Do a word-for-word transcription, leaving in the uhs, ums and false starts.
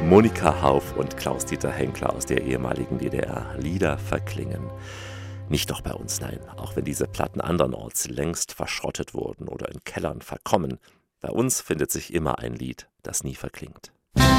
Monika Hauf und Klaus-Dieter Henkler aus der ehemaligen D D R. Lieder verklingen. Nicht doch bei uns, nein. Auch wenn diese Platten andernorts längst verschrottet wurden oder in Kellern verkommen, bei uns findet sich immer ein Lied, das nie verklingt.